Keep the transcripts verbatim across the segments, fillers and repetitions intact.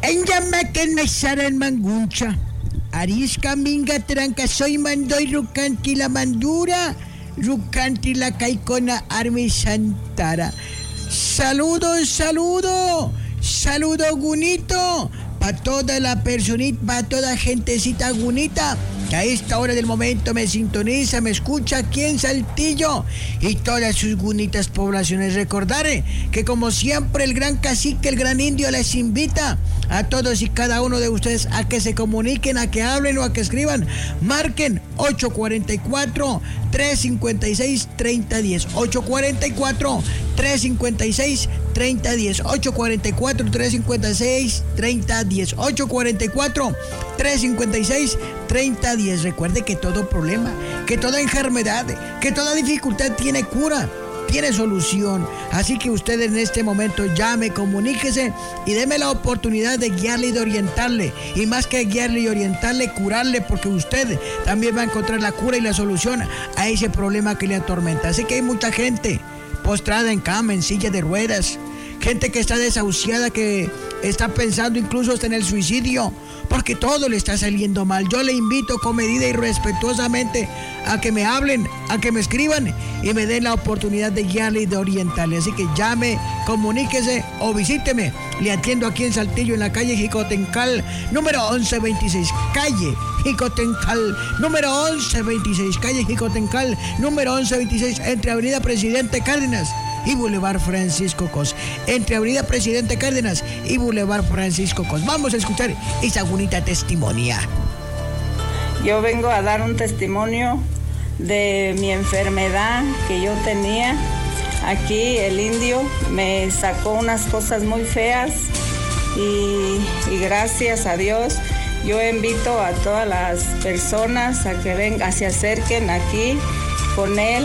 Llama que me sara manguncha. Arisca minga tranca soy mandoy rucanti la mandura. Rucanti la caicona armi santara. Saludo, saludo. Saludo gunito. Para toda la personita, para toda gentecita gunita. Que a esta hora del momento me sintoniza, me escucha aquí en Saltillo y todas sus bonitas poblaciones. Recordaré que como siempre el gran cacique, el gran indio les invita a todos y cada uno de ustedes a que se comuniquen, a que hablen o a que escriban. Marquen ocho cuatro cuatro, tres cinco seis, tres cero uno cero. ocho cuatro cuatro, tres cinco seis, tres cero uno cero. ocho cuatro cuatro, tres cinco seis, tres cero uno cero. ocho cuatro cuatro, tres cinco seis, tres cero uno cero. Recuerde que todo problema, que toda enfermedad, que toda dificultad tiene cura, tiene solución. Así que usted en este momento llame, comuníquese y deme la oportunidad de guiarle y de orientarle. Y más que guiarle y orientarle, curarle, porque usted también va a encontrar la cura y la solución a ese problema que le atormenta. Así que hay mucha gente postrada en cama, en silla de ruedas, gente que está desahuciada, que está pensando incluso hasta en el suicidio, porque todo le está saliendo mal. Yo le invito con medida y respetuosamente a que me hablen, a que me escriban y me den la oportunidad de guiarle y de orientarle. Así que llame, comuníquese o visíteme. Le atiendo aquí en Saltillo, en la calle Jicotencal, número once veintiséis, calle Jicotencal, número once veintiséis, calle Jicotencal, número once veintiséis, entre Avenida Presidente Cárdenas y Boulevard Francisco Cos. Entre Avenida Presidente Cárdenas y Boulevard Francisco Cos. Vamos a escuchar esa bonita testimonia. Yo vengo a dar un testimonio de mi enfermedad que yo tenía. Aquí el indio me sacó unas cosas muy feas y, y gracias a Dios yo invito a todas las personas a que vengan, se acerquen aquí con él.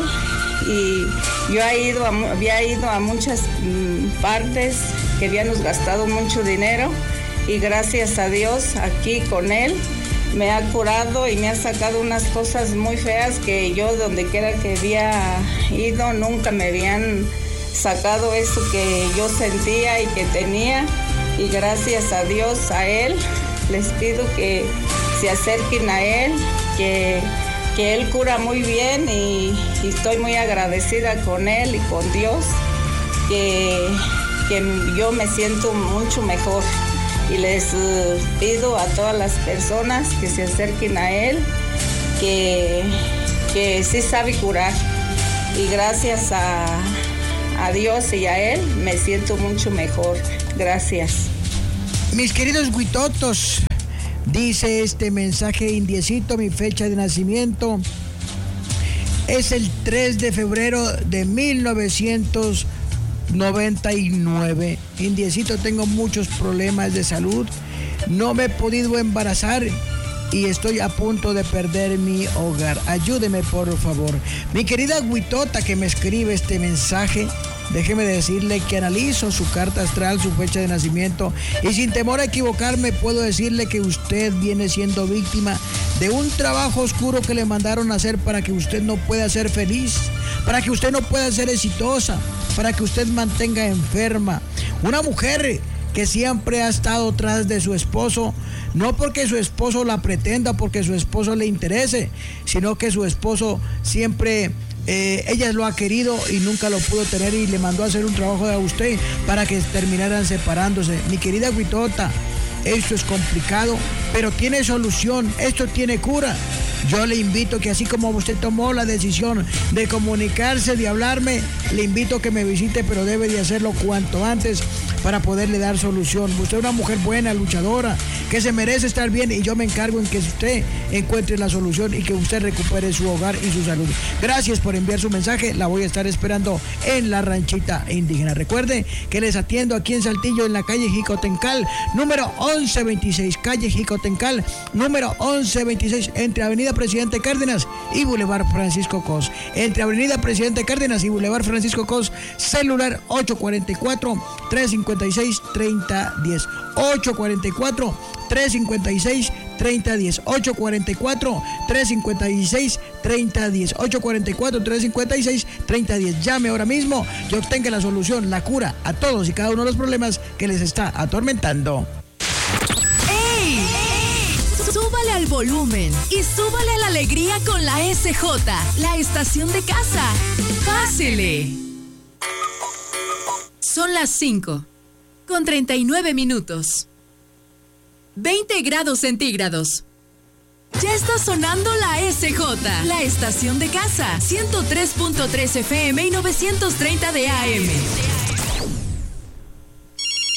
Y yo he ido a, había ido a muchas mm, partes que habíamos gastado mucho dinero y gracias a Dios aquí con él me ha curado y me ha sacado unas cosas muy feas que yo donde quiera que había ido nunca me habían sacado eso que yo sentía y que tenía, y gracias a Dios a él les pido que se acerquen a él, que que él cura muy bien y, y estoy muy agradecida con él y con Dios, que, que yo me siento mucho mejor. Y les uh, pido a todas las personas que se acerquen a él, que, que sí sabe curar. Y gracias a, a Dios y a él me siento mucho mejor. Gracias. Mis queridos huitotos, dice este mensaje indiecito, mi fecha de nacimiento es el tres de febrero de mil novecientos noventa y nueve. Indiecito, tengo muchos problemas de salud, no me he podido embarazar y estoy a punto de perder mi hogar. Ayúdeme, por favor. Mi querida huitota que me escribe este mensaje, déjeme decirle que analizo su carta astral, su fecha de nacimiento, y sin temor a equivocarme puedo decirle que usted viene siendo víctima de un trabajo oscuro que le mandaron a hacer para que usted no pueda ser feliz, para que usted no pueda ser exitosa, para que usted mantenga enferma. Una mujer que siempre ha estado tras de su esposo, no porque su esposo la pretenda, porque su esposo le interese, sino que su esposo siempre... Eh, ella lo ha querido y nunca lo pudo tener y le mandó a hacer un trabajo a usted para que terminaran separándose. Mi querida Huitota, esto es complicado, pero tiene solución, esto tiene cura. Yo le invito que así como usted tomó la decisión de comunicarse, de hablarme, le invito a que me visite, pero debe de hacerlo cuanto antes para poderle dar solución. Usted es una mujer buena, luchadora, que se merece estar bien y yo me encargo en que usted encuentre la solución y que usted recupere su hogar y su salud. Gracias por enviar su mensaje, la voy a estar esperando en la ranchita indígena. Recuerde que les atiendo aquí en Saltillo, en la calle Jicotencal, número once veintiséis, calle Jicotencal, número once veintiséis, entre Avenida Presidente Cárdenas y Boulevard Francisco Cos. Entre Avenida Presidente Cárdenas y Boulevard Francisco Cos, celular ocho cuatro cuatro, tres cinco seis, tres cero uno cero. ocho cuatro cuatro, tres cinco seis, tres cero uno cero. ocho cuatro cuatro, tres cinco seis, tres cero uno cero. ocho cuatro cuatro, tres cinco seis, tres cero uno cero. Llame ahora mismo y obtenga la solución, la cura a todos y cada uno de los problemas que les está atormentando. el volumen y súbale la alegría con la S J, la estación de casa. ¡Pásele! Son las cinco, con treinta y nueve minutos. veinte grados centígrados. Ya está sonando la S J, la estación de casa, ciento tres punto tres F M y novecientos treinta de A M.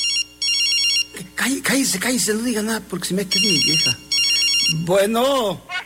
Cállese, cállese, no diga nada porque se me queda mi vieja. Bueno.